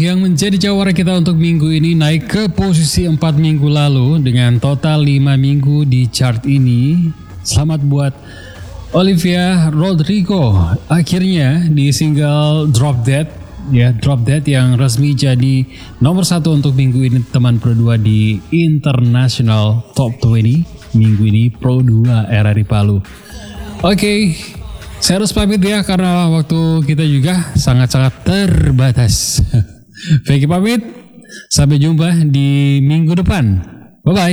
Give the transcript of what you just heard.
yang menjadi jawara kita untuk minggu ini naik ke posisi 4 minggu lalu dengan total 5 minggu di chart ini. Selamat buat Olivia Rodrigo, akhirnya di single Drop Dead ya, Drop Dead yang resmi jadi nomor 1 untuk minggu ini teman Pro 2 di International Top 20 minggu ini Pro 2 RRI Palu. Oke, saya harus pamit ya karena waktu kita juga sangat-sangat terbatas. Vicky pamit, sampai jumpa di minggu depan. Bye-bye.